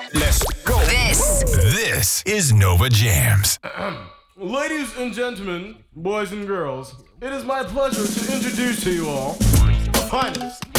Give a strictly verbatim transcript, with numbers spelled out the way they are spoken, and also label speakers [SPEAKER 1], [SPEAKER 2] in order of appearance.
[SPEAKER 1] Let's go.
[SPEAKER 2] This.
[SPEAKER 3] This is Nova Jams.
[SPEAKER 1] Ladies and gentlemen, boys and girls, it is my pleasure to introduce to you all the finest,